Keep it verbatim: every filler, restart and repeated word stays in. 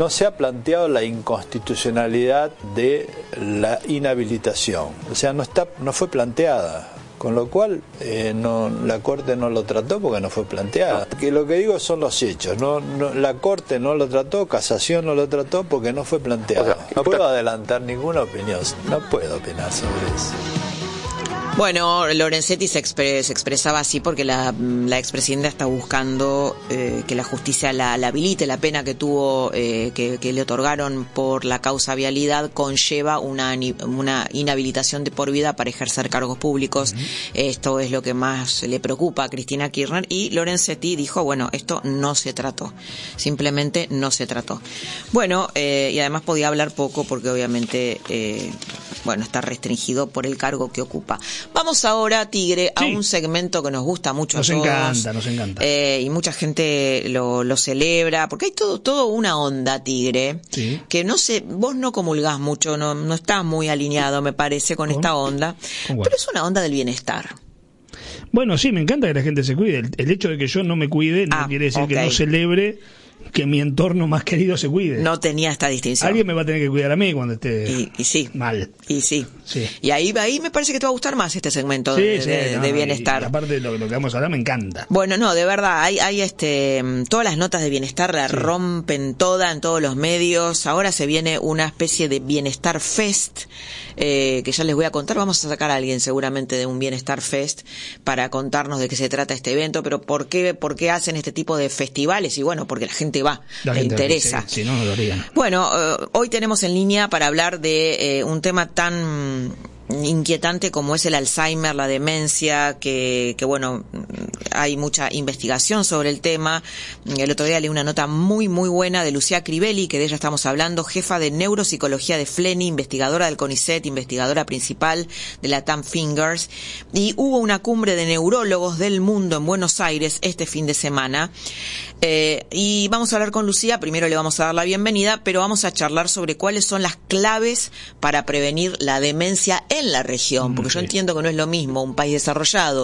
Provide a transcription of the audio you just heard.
no se ha planteado la inconstitucionalidad de la inhabilitación. O sea, no está, no fue planteada. Con lo cual, eh, no, la Corte no lo trató porque no fue planteada. Que lo que digo son los hechos. No, no, la Corte no lo trató, Casación no lo trató porque no fue planteado. O sea, no puedo adelantar ninguna opinión. No puedo opinar sobre eso. Bueno, Lorenzetti se, expre, se expresaba así porque la, la expresidenta está buscando eh, que la justicia la, la habilite. La pena que tuvo, eh, que, que le otorgaron por la causa vialidad conlleva una, una inhabilitación de por vida para ejercer cargos públicos. Uh-huh. Esto es lo que más le preocupa a Cristina Kirchner, y Lorenzetti dijo, bueno, esto no se trató. Simplemente no se trató. Bueno, eh, y además podía hablar poco porque obviamente, eh, bueno, está restringido por el cargo que ocupa. Vamos ahora, Tigre, a sí. un segmento que nos gusta mucho nos a todos. Nos encanta, nos encanta. Eh, y mucha gente lo, lo celebra, porque hay todo, todo una onda, Tigre, sí. que no sé, vos no comulgás mucho, no, no estás muy alineado, me parece, con, ¿Con? esta onda, ¿Con pero es una onda del bienestar. Bueno, sí, me encanta que la gente se cuide. El, el hecho de que yo no me cuide no ah, quiere decir okay. que no celebre que mi entorno más querido se cuide. No tenía esta distinción. Alguien me va a tener que cuidar a mí cuando esté y, y sí. mal. Y sí. sí. Y ahí, ahí me parece que te va a gustar más este segmento sí, de, sí, de, no, de bienestar. Y, y aparte de lo, lo que vamos a hablar me encanta. Bueno, no, de verdad, hay, hay este, todas las notas de bienestar la sí. rompen toda en todos los medios. Ahora se viene una especie de Bienestar Fest, eh, que ya les voy a contar. Vamos a sacar a alguien seguramente de un Bienestar Fest para contarnos de qué se trata este evento, pero por qué, por qué hacen este tipo de festivales. Y bueno, porque la gente va. La gente interesa. Si no, no lo harían. Bueno, uh, hoy tenemos en línea para hablar de eh, un tema tan inquietante como es el Alzheimer, la demencia, que, que bueno, hay mucha investigación sobre el tema. El otro día leí una nota muy, muy buena de Lucía Crivelli, que de ella estamos hablando, jefa de neuropsicología de Fleni, investigadora del CONICET, investigadora principal de la TAM Fingers, y hubo una cumbre de neurólogos del mundo en Buenos Aires este fin de semana. Eh, y vamos a hablar con Lucía, primero le vamos a dar la bienvenida, pero vamos a charlar sobre cuáles son las claves para prevenir la demencia en la región, porque sí. yo entiendo que no es lo mismo un país desarrollado